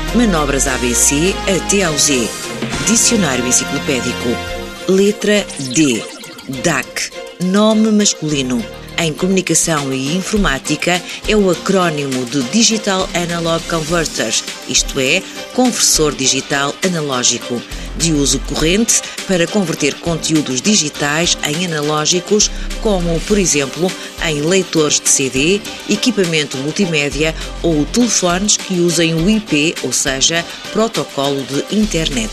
Manobras ABC até ao Z. Dicionário enciclopédico. Letra D. DAC. Nome masculino. Em comunicação e informática é o acrónimo de Digital Analog Converter, isto é, conversor digital analógico, de uso corrente para converter conteúdos digitais em analógicos, como, por exemplo, em leitores de CD, equipamento multimédia ou telefones que usem o IP, ou seja, protocolo de internet.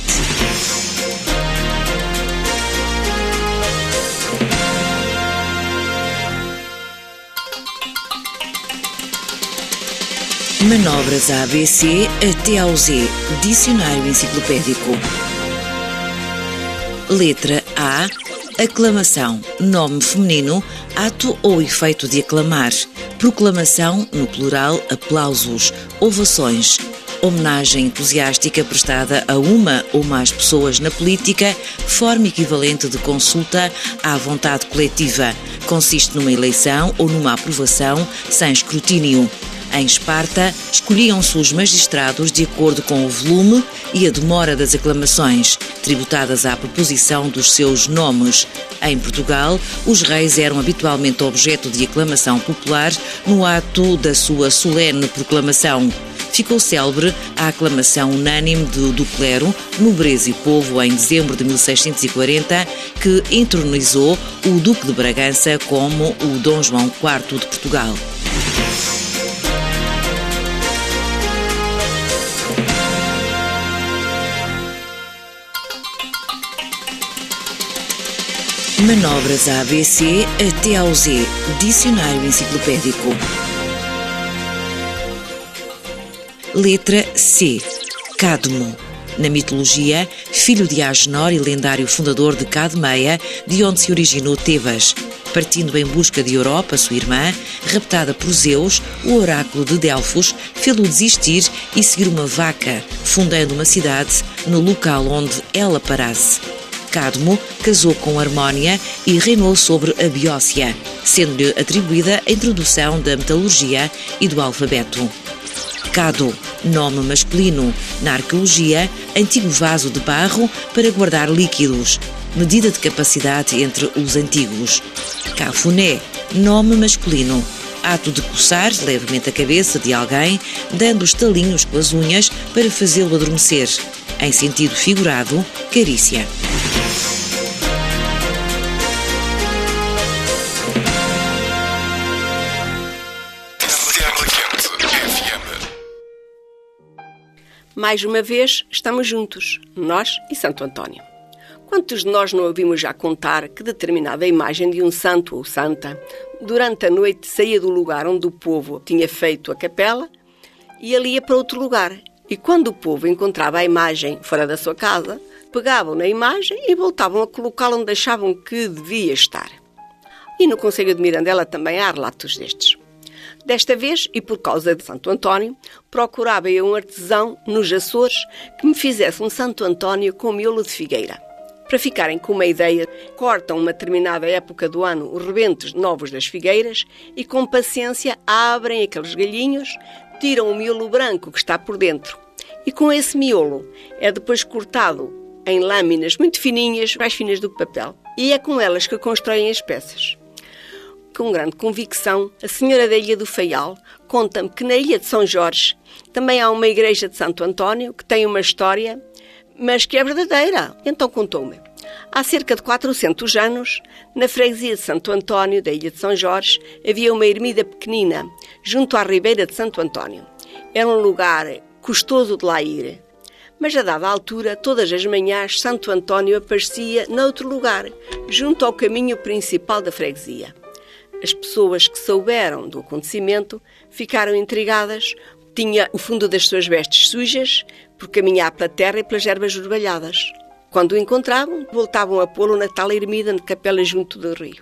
Manobras ABC até ao Z. Dicionário enciclopédico. Letra A. Aclamação. Nome feminino, ato ou efeito de aclamar. Proclamação, no plural, aplausos, ovações. Homenagem entusiástica prestada a uma ou mais pessoas na política, forma equivalente de consulta à vontade coletiva. Consiste numa eleição ou numa aprovação sem escrutínio. Em Esparta, escolhiam-se os magistrados de acordo com o volume e a demora das aclamações, tributadas à proposição dos seus nomes. Em Portugal, os reis eram habitualmente objeto de aclamação popular no ato da sua solene proclamação. Ficou célebre a aclamação unânime do clero, nobreza e povo, em dezembro de 1640, que entronizou o Duque de Bragança como o Dom João IV de Portugal. Manobras ABC até ao Z. Dicionário enciclopédico. Letra C. Cadmo. Na mitologia, filho de Agenor e lendário fundador de Cadmeia, de onde se originou Tebas. Partindo em busca de Europa, sua irmã, raptada por Zeus, o oráculo de Delfos, fê-lo desistir e seguir uma vaca, fundando uma cidade no local onde ela parasse. Cadmo casou com Harmónia e reinou sobre a Beócia, sendo-lhe atribuída a introdução da metalurgia e do alfabeto. Cado, nome masculino. Na arqueologia, antigo vaso de barro para guardar líquidos, medida de capacidade entre os antigos. Cafuné, nome masculino. Ato de coçar levemente a cabeça de alguém, dando estalinhos com as unhas para fazê-lo adormecer. Em sentido figurado, carícia. Mais uma vez, estamos juntos, nós e Santo António. Quantos de nós não ouvimos já contar que determinada imagem de um santo ou santa, durante a noite saía do lugar onde o povo tinha feito a capela e ali ia para outro lugar. E quando o povo encontrava a imagem fora da sua casa, pegavam na imagem e voltavam a colocá-la onde achavam que devia estar. E no concelho de Mirandela também há relatos destes. Desta vez, e por causa de Santo António, procurava eu um artesão nos Açores que me fizesse um Santo António com miolo de figueira. Para ficarem com uma ideia, cortam uma determinada época do ano os rebentos novos das figueiras e, com paciência, abrem aqueles galhinhos, tiram o miolo branco que está por dentro. E com esse miolo é depois cortado em lâminas muito fininhas, mais finas do que papel. E é com elas que constroem as peças. Com grande convicção, a senhora da Ilha do Faial conta-me que na Ilha de São Jorge também há uma igreja de Santo António que tem uma história, mas que é verdadeira. Então contou-me. Há cerca de 400 anos, na freguesia de Santo António, da Ilha de São Jorge, havia uma ermida pequenina, junto à ribeira de Santo António. Era um lugar custoso de lá ir. Mas a dada altura, todas as manhãs, Santo António aparecia noutro lugar, junto ao caminho principal da freguesia. As pessoas que souberam do acontecimento ficaram intrigadas. Tinha o fundo das suas vestes sujas por caminhar pela terra e pelas ervas orvalhadas. Quando o encontravam, voltavam a pô-lo na tal ermida de capela junto do rio.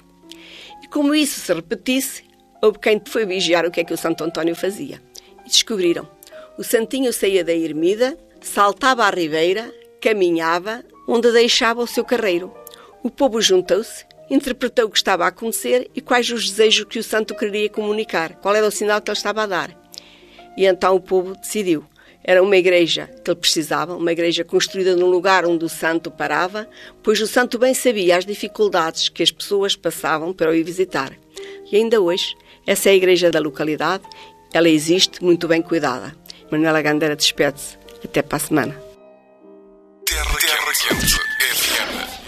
E como isso se repetisse, houve quem foi vigiar o que é que o Santo António fazia. E descobriram. O santinho saía da ermida, saltava à ribeira, caminhava, onde deixava o seu carreiro. O povo juntou-se, interpretou o que estava a acontecer e quais os desejos que o santo queria comunicar, qual era o sinal que ele estava a dar. E então o povo decidiu, Era uma igreja que ele precisava, uma igreja construída num lugar onde o santo parava, pois o santo bem sabia as dificuldades que as pessoas passavam para o ir visitar. E ainda hoje, essa é a igreja da localidade, ela existe muito bem cuidada. Manuela Gandeira despede-se. Até para a semana. Terra Quente FM.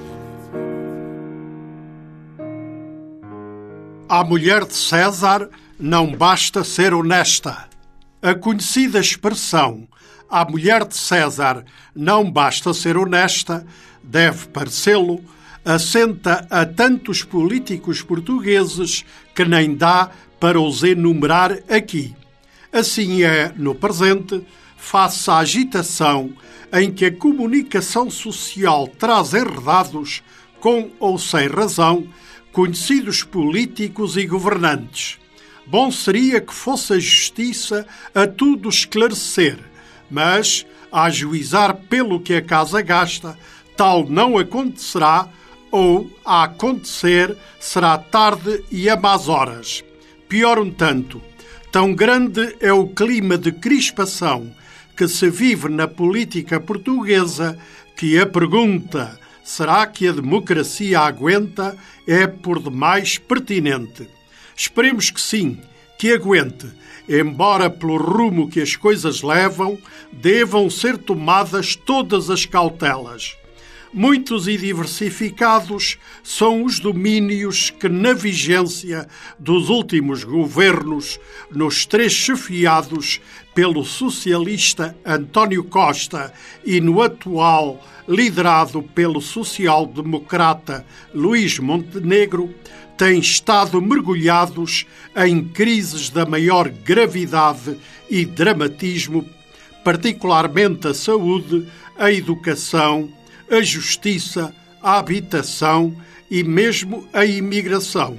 À mulher de César não basta ser honesta. A conhecida expressão "à mulher de César não basta ser honesta" deve parecê-lo, assenta a tantos políticos portugueses que nem dá para os enumerar aqui. Assim é no presente, face à agitação em que a comunicação social traz enredados, com ou sem razão, conhecidos políticos e governantes. Bom seria que fosse a justiça a tudo esclarecer, mas, a ajuizar pelo que a casa gasta, tal não acontecerá, ou, a acontecer, será tarde e a más horas. Pior um tanto, tão grande é o clima de crispação que se vive na política portuguesa que a pergunta "será que a democracia aguenta?" é por demais pertinente. Esperemos que sim, que aguente, embora pelo rumo que as coisas levam, devam ser tomadas todas as cautelas. Muitos e diversificados são os domínios que, na vigência dos últimos governos, nos 3 chefiados pelo socialista António Costa e no atual liderado pelo social-democrata Luís Montenegro, têm estado mergulhados em crises da maior gravidade e dramatismo, particularmente a saúde, a educação, a justiça, a habitação e mesmo a imigração.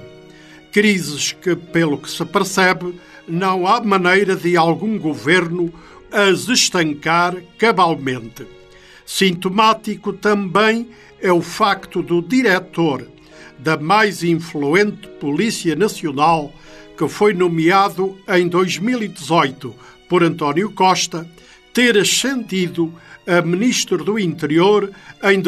Crises que, pelo que se percebe, não há maneira de algum governo as estancar cabalmente. Sintomático também é o facto do diretor da mais influente Polícia Nacional, que foi nomeado em 2018 por António Costa, ter ascendido a Ministro do Interior em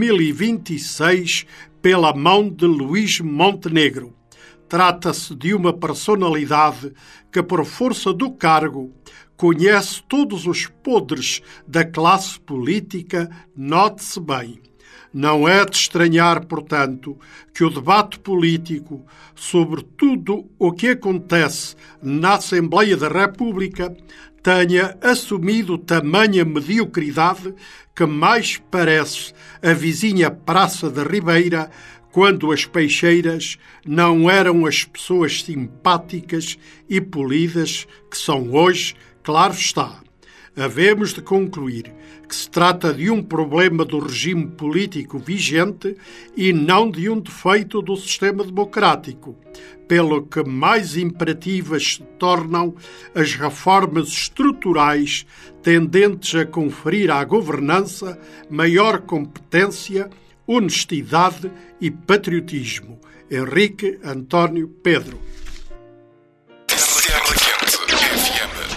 2026 pela mão de Luís Montenegro. Trata-se de uma personalidade que, por força do cargo, conhece todos os podres da classe política, note-se bem. Não é de estranhar, portanto, que o debate político sobre tudo o que acontece na Assembleia da República tenha assumido tamanha mediocridade que mais parece a vizinha Praça da Ribeira, quando as peixeiras não eram as pessoas simpáticas e polidas que são hoje, claro está. Havemos de concluir que se trata de um problema do regime político vigente e não de um defeito do sistema democrático, pelo que mais imperativas se tornam as reformas estruturais tendentes a conferir à governança maior competência, honestidade e patriotismo. Henrique António Pedro. Terra Quente FM.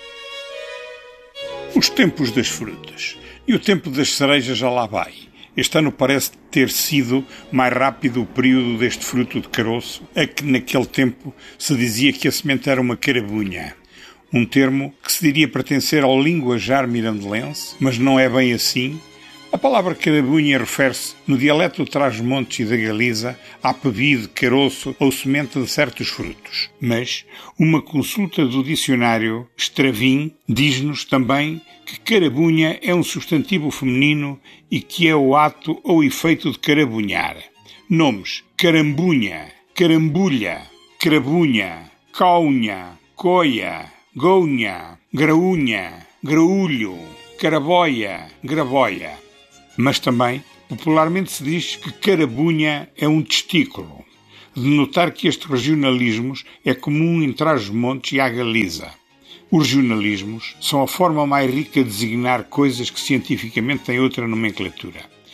Os tempos das frutas e o tempo das cerejas já lá vai. Este ano parece ter sido mais rápido o período deste fruto de caroço, a que naquele tempo se dizia que a semente era uma carabunha. Um termo que se diria pertencer ao linguajar mirandelense, mas não é bem assim. A palavra carabunha refere-se, no dialeto do Trás-os-Montes e da Galiza, à pebide, caroço ou semente de certos frutos. Mas uma consulta do dicionário Stravin diz-nos também que carabunha é um substantivo feminino e que é o ato ou efeito de carabunhar. Nomes: carambunha, carambulha, crabunha, caunha, coia, gounha, graúnha, graúlho, caraboia, graboia. Mas também, popularmente se diz que carabunha é um testículo, de notar que estes regionalismos é comum em Trás-os-Montes e à Galiza. Os regionalismos são a forma mais rica de designar coisas que cientificamente têm outra nomenclatura.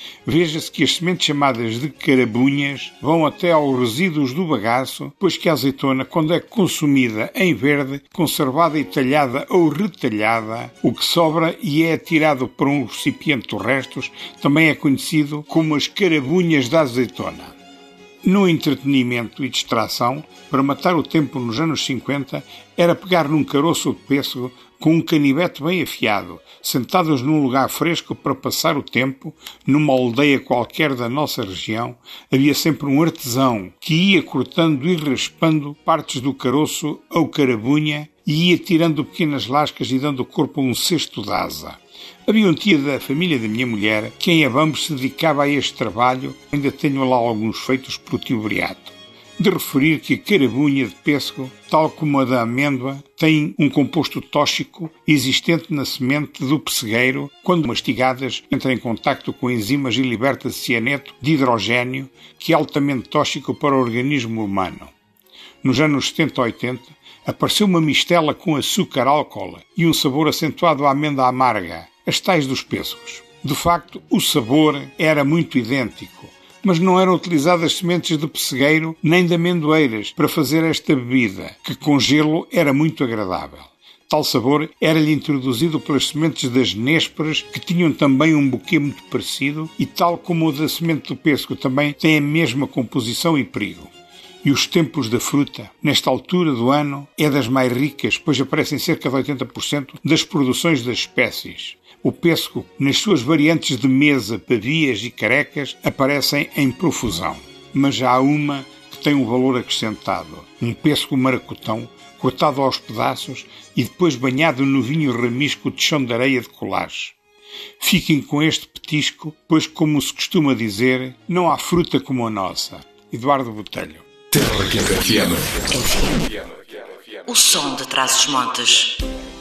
Veja-se que as sementes chamadas de carabunhas vão até aos resíduos do bagaço, pois que a azeitona, quando é consumida em verde, conservada e talhada ou retalhada, o que sobra e é atirado para um recipiente dos restos, também é conhecido como as carabunhas da azeitona. No entretenimento e distração, para matar o tempo nos anos 50, era pegar num caroço de pêssego com um canivete bem afiado, sentados num lugar fresco para passar o tempo, numa aldeia qualquer da nossa região, havia sempre um artesão que ia cortando e raspando partes do caroço ou carabunha e ia tirando pequenas lascas e dando corpo a um cesto de asa. Havia um tio da família da minha mulher que em Abambos se dedicava a este trabalho, ainda tenho lá alguns feitos por tio Beato. De referir que a carabunha de pêssego, tal como a da amêndoa, tem um composto tóxico existente na semente do pessegueiro, quando mastigadas entra em contacto com enzimas e liberta-se cianeto de hidrogênio, que é altamente tóxico para o organismo humano. Nos anos 70 e 80, apareceu uma mistela com açúcar álcool e um sabor acentuado à amêndoa amarga, as tais dos pêssegos. De facto, o sabor era muito idêntico, mas não eram utilizadas sementes de pessegueiro nem de amendoeiras para fazer esta bebida, que com gelo era muito agradável. Tal sabor era-lhe introduzido pelas sementes das nésperas, que tinham também um buquê muito parecido, e tal como o da semente do pêssego também tem a mesma composição e perigo. E os tempos da fruta, nesta altura do ano, é das mais ricas, pois aparecem cerca de 80% das produções das espécies. O pêssego, nas suas variantes de mesa, pavias e carecas, aparecem em profusão. Mas há uma que tem um valor acrescentado. Um pêssego maracutão, cortado aos pedaços e depois banhado no vinho ramisco de chão de areia de Colares. Fiquem com este petisco, pois, como se costuma dizer, não há fruta como a nossa. Eduardo Botelho. Terra Quente FM. O som de Trás-os-Montes.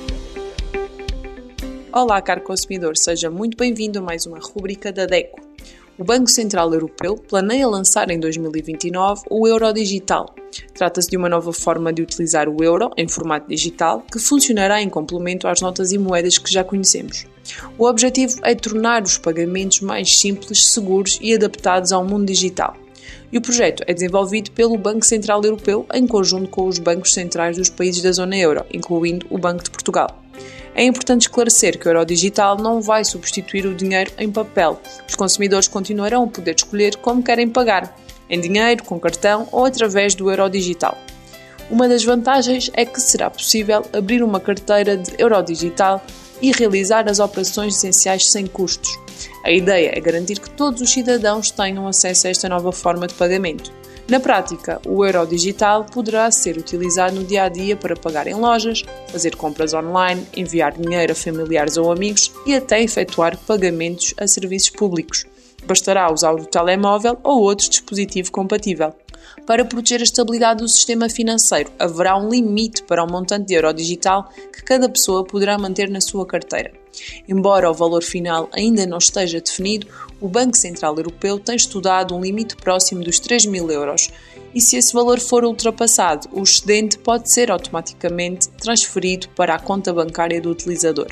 Olá, caro consumidor, seja muito bem-vindo a mais uma rubrica da DECO. O Banco Central Europeu planeia lançar em 2029 o euro digital. Trata-se de uma nova forma de utilizar o euro em formato digital que funcionará em complemento às notas e moedas que já conhecemos. O objetivo é tornar os pagamentos mais simples, seguros e adaptados ao mundo digital. E o projeto é desenvolvido pelo Banco Central Europeu em conjunto com os bancos centrais dos países da zona euro, incluindo o Banco de Portugal. É importante esclarecer que o euro digital não vai substituir o dinheiro em papel. Os consumidores continuarão a poder escolher como querem pagar, em dinheiro, com cartão ou através do euro digital. Uma das vantagens é que será possível abrir uma carteira de euro digital e realizar as operações essenciais sem custos. A ideia é garantir que todos os cidadãos tenham acesso a esta nova forma de pagamento. Na prática, o euro digital poderá ser utilizado no dia-a-dia para pagar em lojas, fazer compras online, enviar dinheiro a familiares ou amigos e até efetuar pagamentos a serviços públicos. Bastará usar o telemóvel ou outro dispositivo compatível. Para proteger a estabilidade do sistema financeiro, haverá um limite para o montante de euro digital que cada pessoa poderá manter na sua carteira. Embora o valor final ainda não esteja definido, o Banco Central Europeu tem estudado um limite próximo dos 3.000 euros e se esse valor for ultrapassado, o excedente pode ser automaticamente transferido para a conta bancária do utilizador.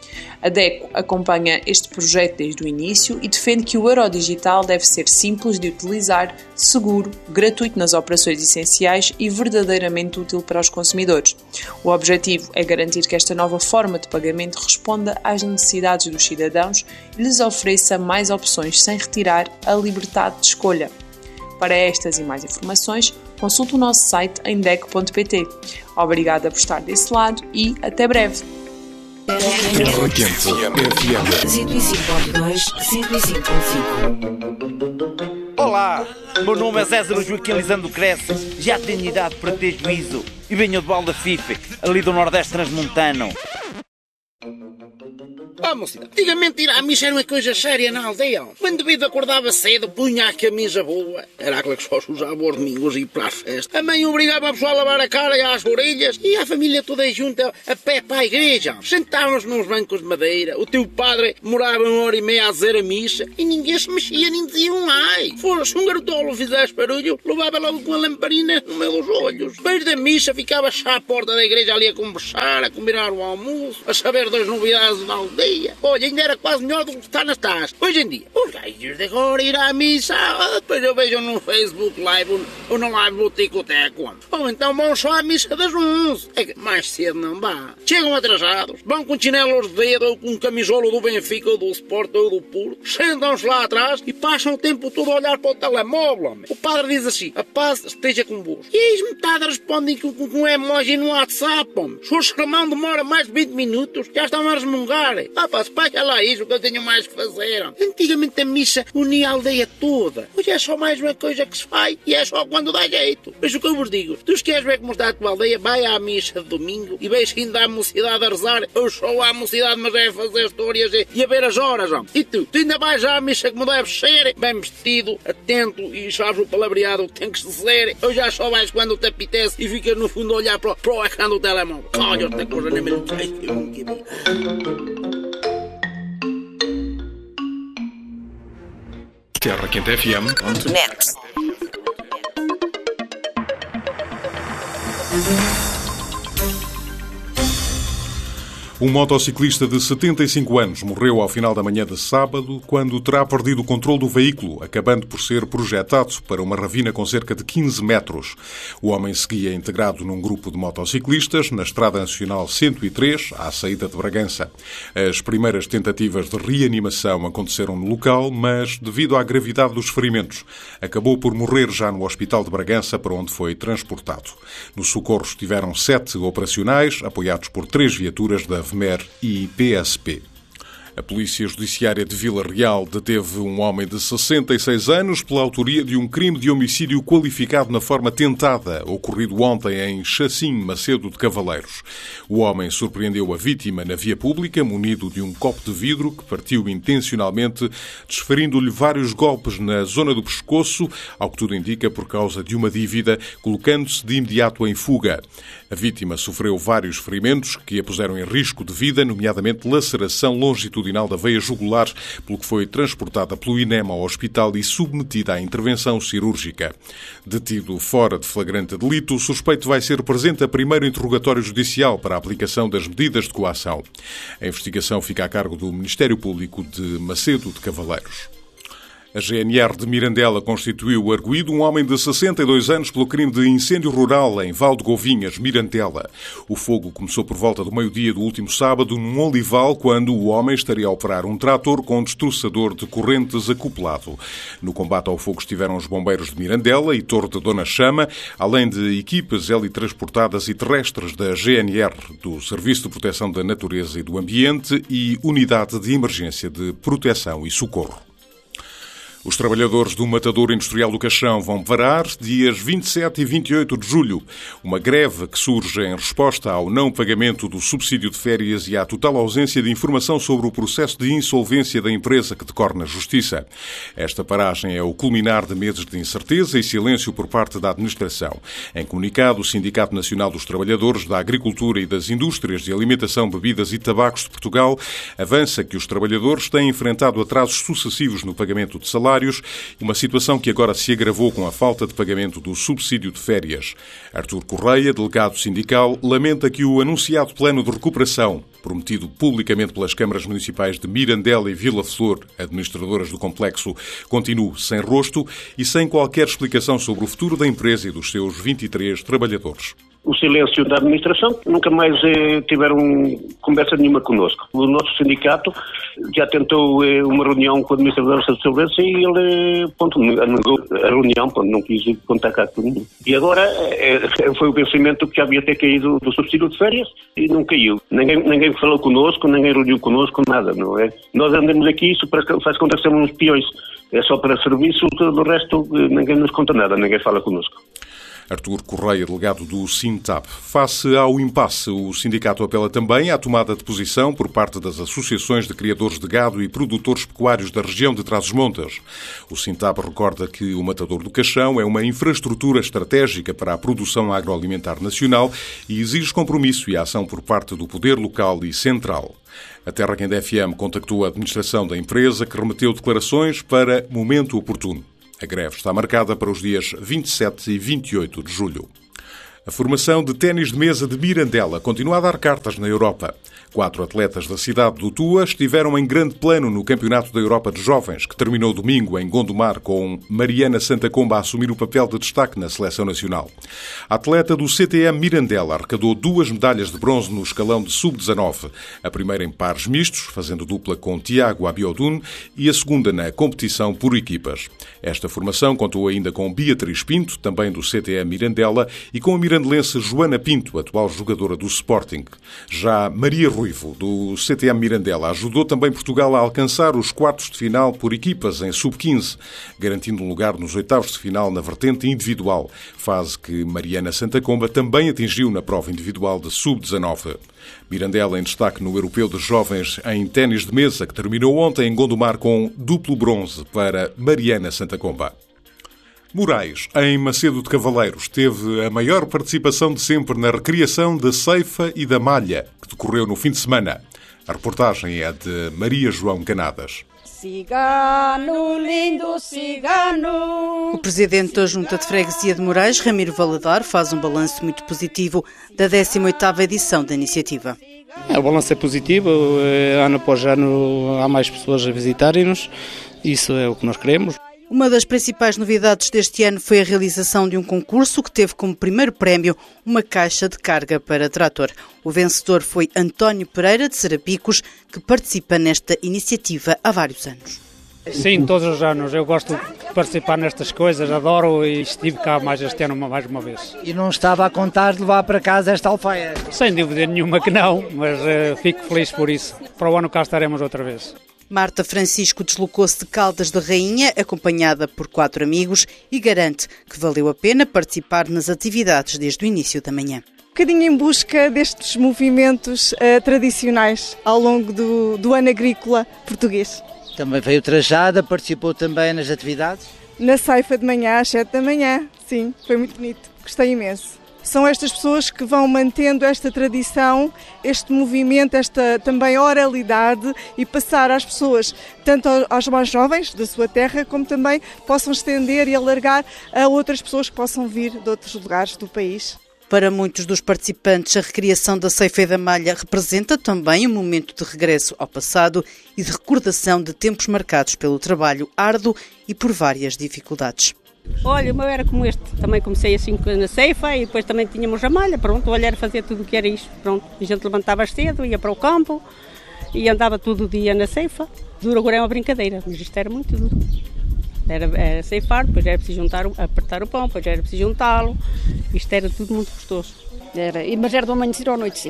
A DECO acompanha este projeto desde o início e defende que o euro digital deve ser simples de utilizar, seguro, gratuito nas operações essenciais e verdadeiramente útil para os consumidores. O objetivo é garantir que esta nova forma de pagamento responda às necessidades dos cidadãos e lhes ofereça mais opções sem retirar a liberdade de escolha. Para estas e mais informações, consulte o nosso site em deco.pt. Obrigada por estar desse lado e até breve! Terra Quente FM. 105.2, 105.5. Olá, meu nome é César Joaquim Lisandro Cresce, já tenho idade para ter juízo e venho de Balda Fife, ali do Nordeste Transmontano. Mocidade, antigamente ir à missa era uma coisa séria na aldeia. O indivíduo acordava cedo, punha a camisa boa. Era aquela que só se usava aos domingos e ir para a festa. A mãe obrigava a pessoa a lavar a cara e as orelhas e a família toda junta a pé para a igreja. Sentavam-se nos bancos de madeira. O teu padre morava 1h30 a dizer a missa e ninguém se mexia nem dizia um ai. Se um garotolo fizesse barulho, levava logo com a lamparina no meio dos olhos. Depois da missa ficava já à porta da igreja ali a conversar, a combinar o almoço, a saber das novidades da aldeia. dia. Olha, ainda era quase melhor do que está nas taças. Hoje em dia, os gajos de agora ir à missa, depois eu vejo no Facebook Live ou no Live Boticoteco. Ou então vão só à missa das 11. É que mais cedo não vá. Chegam atrasados, vão com chinelos de dedo ou com camisolo do Benfica ou do Sport ou do Porto, sentam-se lá atrás e passam o tempo todo a olhar para o telemóvel, homem. O padre diz assim, a paz esteja convosco. E eis metade respondem com um emoji no WhatsApp, homem. Se o sermão demora mais de 20 minutos, já estão a resmungar. Se paga lá isso, que eu tenho mais que fazer. Homem. Antigamente a missa unia a aldeia toda. Hoje é só mais uma coisa que se faz e é só quando dá jeito. Mas o que eu vos digo, tu se queres ver como está a tua aldeia, vai à missa de domingo e vejo ainda a mocidade a rezar, ou só à mocidade, mas é a fazer histórias e a ver as horas, homem. E tu ainda vais à missa como deve ser, bem vestido, atento e sabes o palavreado que tem que se dizer, ou já só vais quando te apetece e ficas no fundo a olhar para o ecrã do telemóvel. Olha, outra coisa nem me Terra Quente FM.net. Um motociclista de 75 anos morreu ao final da manhã de sábado quando terá perdido o controle do veículo, acabando por ser projetado para uma ravina com cerca de 15 metros. O homem seguia integrado num grupo de motociclistas na Estrada Nacional 103, à saída de Bragança. As primeiras tentativas de reanimação aconteceram no local, mas, devido à gravidade dos ferimentos, acabou por morrer já no Hospital de Bragança, para onde foi transportado. No socorro estiveram 7 operacionais, apoiados por 3 viaturas da VMER e PSP. A Polícia Judiciária de Vila Real deteve um homem de 66 anos pela autoria de um crime de homicídio qualificado na forma tentada, ocorrido ontem em Chacim, Macedo de Cavaleiros. O homem surpreendeu a vítima na via pública, munido de um copo de vidro que partiu intencionalmente, desferindo-lhe vários golpes na zona do pescoço, ao que tudo indica por causa de uma dívida, colocando-se de imediato em fuga. A vítima sofreu vários ferimentos que a puseram em risco de vida, nomeadamente laceração longitudinal da veia jugular, pelo que foi transportada pelo INEM ao hospital e submetida à intervenção cirúrgica. Detido fora de flagrante delito, o suspeito vai ser presente a primeiro interrogatório judicial para a aplicação das medidas de coação. A investigação fica a cargo do Ministério Público de Macedo de Cavaleiros. A GNR de Mirandela constituiu arguido um homem de 62 anos pelo crime de incêndio rural em Val de Govinhas, Mirandela. O fogo começou por volta do meio-dia do último sábado num olival, quando o homem estaria a operar um trator com destroçador de correntes acoplado. No combate ao fogo estiveram os bombeiros de Mirandela e Torre de Dona Chama, além de equipas helitransportadas e terrestres da GNR, do Serviço de Proteção da Natureza e do Ambiente e Unidade de Emergência de Proteção e Socorro. Os trabalhadores do Matadouro Industrial do Caixão vão parar dias 27 e 28 de julho. Uma greve que surge em resposta ao não pagamento do subsídio de férias e à total ausência de informação sobre o processo de insolvência da empresa que decorre na Justiça. Esta paragem é o culminar de meses de incerteza e silêncio por parte da administração. Em comunicado, o Sindicato Nacional dos Trabalhadores da Agricultura e das Indústrias de Alimentação, Bebidas e Tabacos de Portugal avança que os trabalhadores têm enfrentado atrasos sucessivos no pagamento de salários, uma situação que agora se agravou com a falta de pagamento do subsídio de férias. Artur Correia, delegado sindical, lamenta que o anunciado plano de recuperação, prometido publicamente pelas câmaras municipais de Mirandela e Vila Flor, administradoras do complexo, continue sem rosto e sem qualquer explicação sobre o futuro da empresa e dos seus 23 trabalhadores. O silêncio da administração, nunca mais tiveram conversa nenhuma connosco. O nosso sindicato já tentou uma reunião com o administrador da Segurança e ele negou a reunião, não quis contactar com ninguém. E agora foi o vencimento que já havia ter caído do subsídio de férias e não caiu. Ninguém falou connosco, ninguém reuniu connosco, nada, não é? Nós andamos aqui, isso faz conta que somos uns peões. É só para serviço, do resto ninguém nos conta nada, ninguém fala connosco. Artur Correia, delegado do Sintab. Face ao impasse, o sindicato apela também à tomada de posição por parte das associações de criadores de gado e produtores pecuários da região de Trás-os-Montes. O Sintab recorda que o Matadouro do Caixão é uma infraestrutura estratégica para a produção agroalimentar nacional e exige compromisso e ação por parte do poder local e central. A Terra Quente FM contactou a administração da empresa, que remeteu declarações para momento oportuno. A greve está marcada para os dias 27 e 28 de julho. A formação de ténis de mesa de Mirandela continua a dar cartas na Europa. 4 atletas da cidade do Tua estiveram em grande plano no Campeonato da Europa de Jovens, que terminou domingo em Gondomar, com Mariana Santacomba a assumir o papel de destaque na seleção nacional. A atleta do CTM Mirandela arrecadou 2 medalhas de bronze no escalão de sub-19. A primeira em pares mistos, fazendo dupla com Tiago Abiodun, e a segunda na competição por equipas. Esta formação contou ainda com Beatriz Pinto, também do CTM Mirandela, e com a mirandelense Joana Pinto, atual jogadora do Sporting. Já Maria Ruivo, do CTM Mirandela, ajudou também Portugal a alcançar os quartos de final por equipas em sub-15, garantindo um lugar nos oitavos de final na vertente individual, fase que Mariana Santacomba também atingiu na prova individual de sub-19. Mirandela em destaque no Europeu de Jovens em ténis de mesa, que terminou ontem em Gondomar com duplo bronze para Mariana Santacomba. Moraes, em Macedo de Cavaleiros, teve a maior participação de sempre na recriação da ceifa e da malha, que decorreu no fim de semana. A reportagem é de Maria João Canadas. Cigano, lindo cigano. O presidente da Junta de Freguesia de Moraes, Ramiro Valadar, faz um balanço muito positivo da 18ª edição da iniciativa. O balanço é positivo, ano após ano há mais pessoas a visitarem-nos, isso é o que nós queremos. Uma das principais novidades deste ano foi a realização de um concurso que teve como primeiro prémio uma caixa de carga para trator. O vencedor foi António Pereira, de Serapicos, que participa nesta iniciativa há vários anos. Sim, todos os anos. Eu gosto de participar nestas coisas, adoro, e estive cá mais este ano mais uma vez. E não estava a contar de levar para casa esta alfaia? Sem dúvida nenhuma que não, mas fico feliz por isso. Para o ano cá estaremos outra vez. Marta Francisco deslocou-se de Caldas da Rainha, acompanhada por 4 amigos, e garante que valeu a pena participar nas atividades desde o início da manhã. Um bocadinho em busca destes movimentos tradicionais ao longo do ano agrícola português. Também veio trajada, participou também nas atividades? Na ceifa de manhã, às 7 da manhã, sim, foi muito bonito, gostei imenso. São estas pessoas que vão mantendo esta tradição, este movimento, esta também oralidade, e passar às pessoas, tanto aos mais jovens da sua terra, como também possam estender e alargar a outras pessoas que possam vir de outros lugares do país. Para muitos dos participantes, a recriação da ceifa e da malha representa também um momento de regresso ao passado e de recordação de tempos marcados pelo trabalho árduo e por várias dificuldades. Olha, o meu era como este, também comecei assim na ceifa e depois também tínhamos a malha, pronto, olha, era fazer tudo o que era isto, pronto. A gente levantava cedo, ia para o campo e andava todo o dia na ceifa. Duro agora é uma brincadeira, mas isto era muito duro. Era ceifar, depois era preciso apertar o pão, depois era preciso juntá-lo, isto era tudo muito gostoso. Mas era do amanhecer ao anoitecer.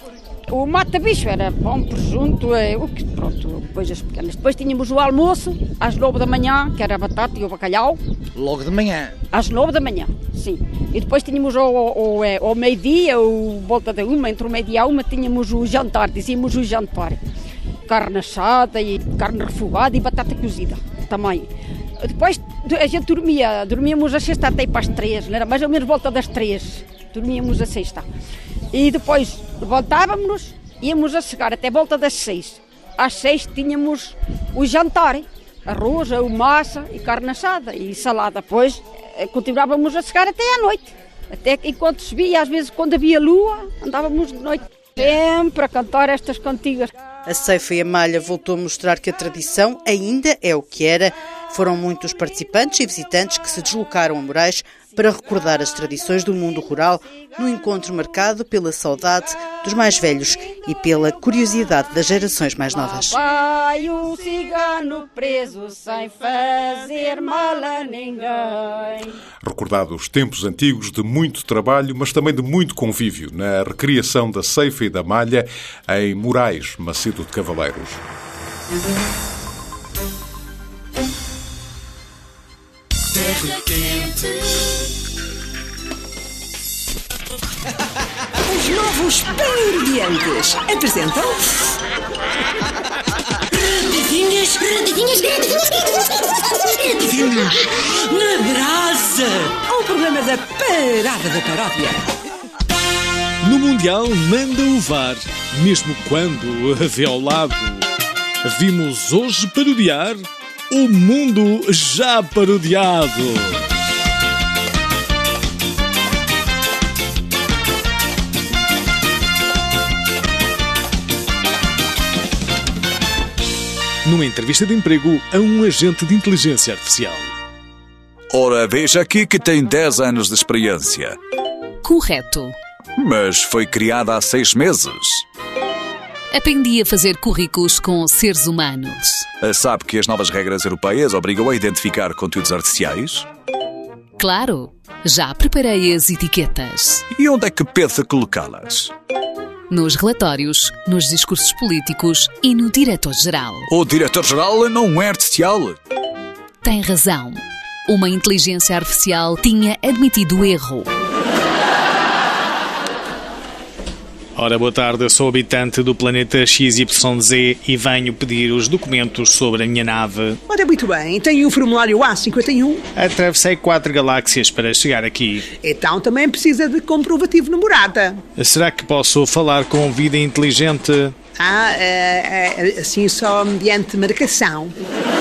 O mata-bicho era pão, presunto, pronto, coisas pequenas. Depois tínhamos o almoço, às 9 da manhã, que era a batata e o bacalhau. Logo de manhã? Às 9 da manhã, sim. E depois tínhamos ao meio-dia, volta da 1, entre o meio-dia e a 1, tínhamos o jantar, dizíamos o jantar. Carne assada e carne refogada e batata cozida também. Depois a gente dormíamos a sexta até para as 3, não era? Mais ou menos volta das 3, dormíamos a sexta. E depois voltávamos, íamos a chegar até volta das 6. Às 6 tínhamos o jantar, arroz, massa e carne assada e salada. Depois continuávamos a chegar até à noite. Até enquanto se via, às vezes quando havia lua, andávamos de noite. Sempre a cantar estas cantigas. A ceifa e a malha voltou a mostrar que a tradição ainda é o que era. Foram muitos participantes e visitantes que se deslocaram a Moraes para recordar as tradições do mundo rural, num encontro marcado pela saudade dos mais velhos e pela curiosidade das gerações mais novas. Vai o cigano preso sem fazer mal a ninguém. Recordados tempos antigos de muito trabalho, mas também de muito convívio na recriação da ceifa e da malha em Moraes, Macedo de Cavaleiros. Terra quente. Os novos Pan-Ingredientes apresentam Redidinhas na brasa. Um programa da Parada da Paródia. No Mundial manda o VAR, mesmo quando a vê ao lado. Vimos hoje parodiar o mundo já parodiado. numa entrevista de emprego a um agente de inteligência artificial. Ora, veja aqui que tem 10 anos de experiência. Correto. Mas foi criada há 6 meses. Aprendi a fazer currículos com seres humanos. Sabe que as novas regras europeias obrigam a identificar conteúdos artificiais? Claro, já preparei as etiquetas. E onde é que pensa colocá-las? Nos relatórios, nos discursos políticos e no diretor-geral. O diretor-geral não é artificial? Tem razão. Uma inteligência artificial tinha admitido o erro. Ora, boa tarde, eu sou habitante do planeta XYZ e venho pedir os documentos sobre a minha nave. Ora, muito bem, tenho o formulário A51. Atravessei 4 galáxias para chegar aqui. Então também precisa de comprovativo de morada. Será que posso falar com vida inteligente? Assim só mediante marcação.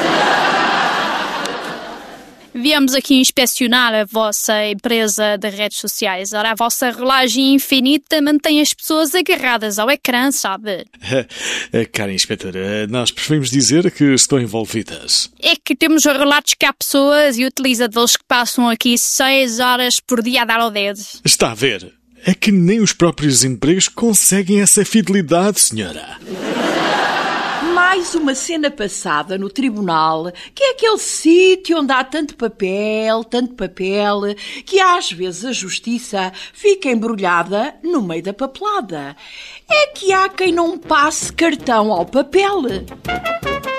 Viemos aqui inspecionar a vossa empresa de redes sociais. Ora, a vossa relagem infinita mantém as pessoas agarradas ao ecrã, sabe? Cara inspetora, nós preferimos dizer que estão envolvidas. É que temos relatos que há pessoas e utilizadores que passam aqui 6 horas por dia a dar ao dedo. Está a ver? É que nem os próprios empregos conseguem essa fidelidade, senhora. Mais uma cena passada no tribunal, que é aquele sítio onde há tanto papel, que às vezes a justiça fica embrulhada no meio da papelada. É que há quem não passe cartão ao papel.